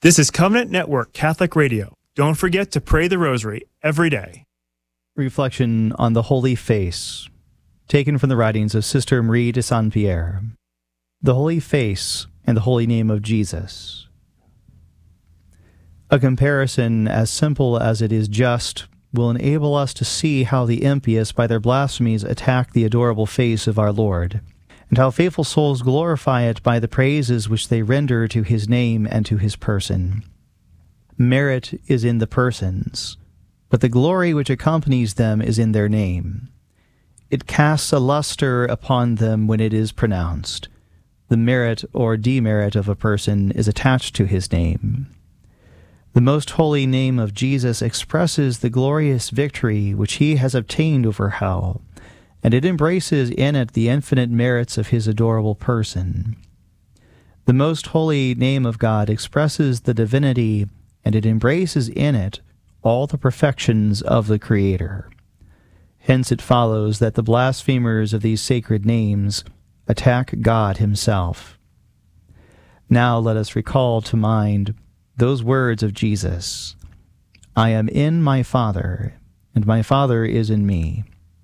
This is Covenant Network Catholic Radio. Don't forget to pray the rosary every day. Reflection on the Holy Face, taken from the writings of Sister Marie de Saint Pierre. The Holy Face and the Holy Name of Jesus. A comparison as simple as it is just will enable us to see how the impious by their blasphemies attack the adorable face of our Lord, and how faithful souls glorify it by the praises which they render to his name and to his person. Merit is in the persons, but the glory which accompanies them is in their name. It casts a luster upon them when it is pronounced. The merit or demerit of a person is attached to his name. The most holy name of Jesus expresses the glorious victory which he has obtained over hell, and it embraces in it the infinite merits of his adorable person. The most holy name of God expresses the divinity, and it embraces in it all the perfections of the Creator. Hence it follows that the blasphemers of these sacred names attack God himself. Now let us recall to mind those words of Jesus, "I am in my Father, and my Father is in me."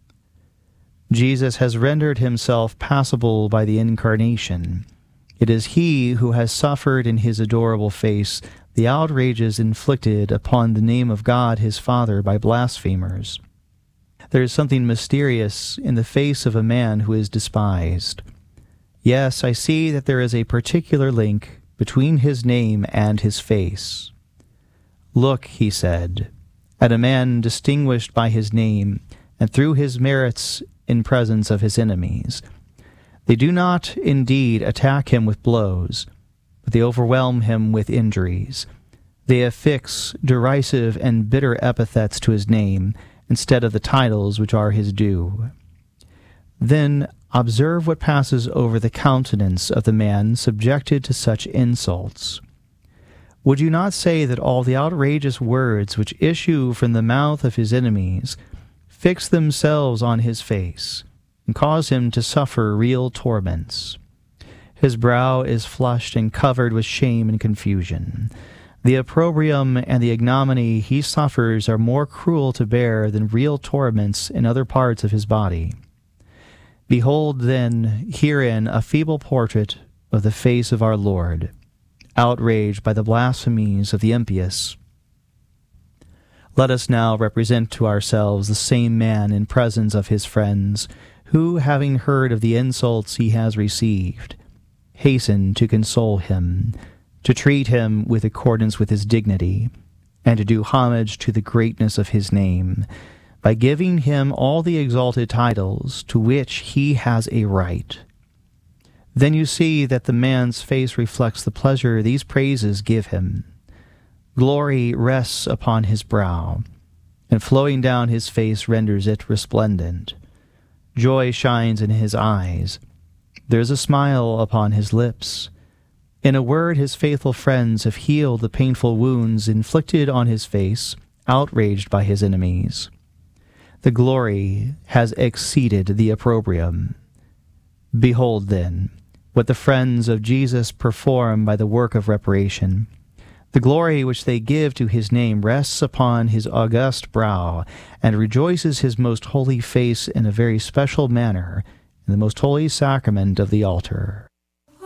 Jesus has rendered himself passible by the Incarnation. It is he who has suffered in his adorable face the outrages inflicted upon the name of God his Father by blasphemers. There is something mysterious in the face of a man who is despised. Yes, I see that there is a particular link between his name and his face. "Look," he said, "at a man distinguished by his name, and through his merits in presence of his enemies. They do not indeed attack him with blows, but they overwhelm him with injuries. They affix derisive and bitter epithets to his name, instead of the titles which are his due. Then observe what passes over the countenance of the man subjected to such insults. Would you not say that all the outrageous words which issue from the mouth of his enemies fix themselves on his face, and cause him to suffer real torments? His brow is flushed and covered with shame and confusion. The opprobrium and the ignominy he suffers are more cruel to bear than real torments in other parts of his body. Behold, then, herein a feeble portrait of the face of our Lord, outraged by the blasphemies of the impious. Let us now represent to ourselves the same man in presence of his friends, who, having heard of the insults he has received, hasten to console him, to treat him with accordance with his dignity, and to do homage to the greatness of his name, by giving him all the exalted titles to which he has a right. Then you see that the man's face reflects the pleasure these praises give him. Glory rests upon his brow, and flowing down his face renders it resplendent. Joy shines in his eyes. There is a smile upon his lips. In a word, his faithful friends have healed the painful wounds inflicted on his face, outraged by his enemies. The glory has exceeded the opprobrium. Behold, then, what the friends of Jesus perform by the work of reparation. The glory which they give to his name rests upon his august brow, and rejoices his most holy face in a very special manner in the most holy sacrament of the altar.